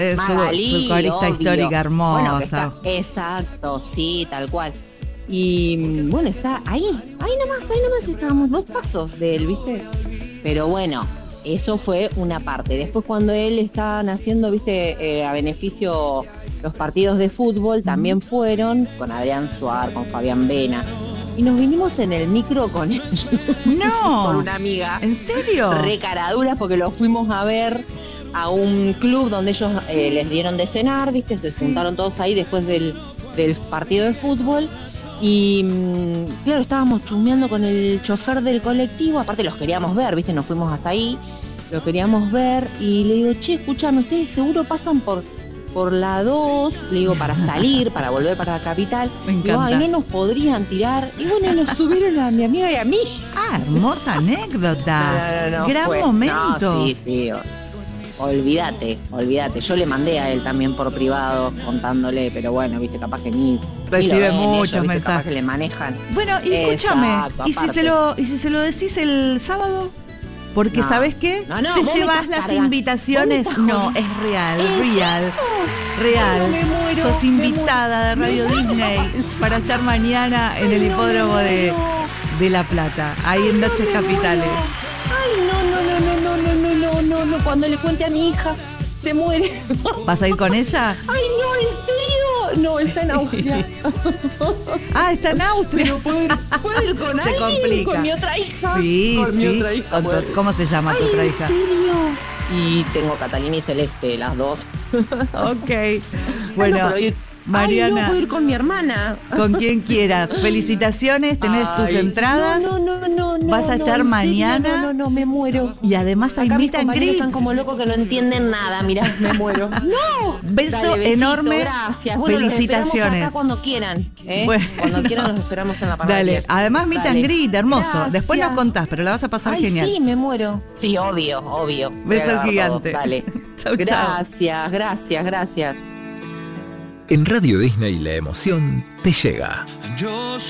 Magalí, su corista obvio. histórica hermosa. Bueno, exacto, sí, tal cual. Y bueno, está ahí nomás estábamos 2 pasos de él, ¿viste? Pero bueno, eso fue una parte. Después cuando él estaban haciendo, ¿viste? A beneficio los partidos de fútbol, también fueron con Adrián Suar, con Fabián Vena. Y nos vinimos en el micro con él. No. Con una amiga. ¿En serio? Re caraduras porque lo fuimos a ver a un club donde ellos les dieron de cenar, ¿viste? Se juntaron todos ahí después del partido de fútbol. Y claro, estábamos chusmeando con el chofer del colectivo, aparte los queríamos ver, ¿viste? Nos fuimos hasta ahí, los queríamos ver y le digo, che, escuchame, ustedes seguro pasan por la 2, le digo, para salir, para volver para la capital. Me encanta. Digo, ay, no nos podrían tirar. Y bueno, nos subieron a mi amiga y a mí. Ah, hermosa anécdota. No, Gran fue, momento. No, sí. Olvídate. Yo le mandé a él también por privado contándole, pero bueno, viste, capaz que ni Recibe lo ven muchos ellos, ¿viste? mensajes. Capaz que le manejan. Bueno, y escúchame, Exacto, ¿y si se lo decís el sábado? Porque No. ¿sabés qué? No, Te vos me llevas estás las cargando. invitaciones. Vos me estás No, jodiendo. es real. Ay, me muero, Sos invitada de Radio Disney para estar mañana en el hipódromo de La Plata, ahí en Noches Capitales. Ay, no. Cuando le cuente a mi hija, se muere. ¿Vas a ir con ella? Ay, no, ¿en serio? No, está en Austria. Ah, está en Austria. Pero ¿puedo ir con Se alguien? complica. ¿Con mi otra hija? Sí, Con mi otra hija. Con ¿cómo se llama tu otra hija? ¿En serio? Y tengo Catalina y Celeste, las dos. Ok. Bueno, pero Mariana, no, puedo ir con mi hermana. con quien quieras. Felicitaciones, tenés tus entradas. No. Vas a estar ¿en serio? mañana. No, me muero. Y además hay Acá mis meet and compañeros greet. están como locos que no entienden nada, mirá, me muero. ¡No! Beso Dale, besito, enorme. Gracias. Bueno, Felicitaciones. los esperamos acá cuando quieran. Bueno. Cuando quieran los esperamos en la parada. Dale, además meet and greet, hermoso. Gracias. Después nos contás, pero la vas a pasar genial. Sí, me muero. Sí, obvio. Voy a Beso dar gigante. todo. Dale. Chau, chau. Gracias. En Radio Disney la emoción te llega. Yo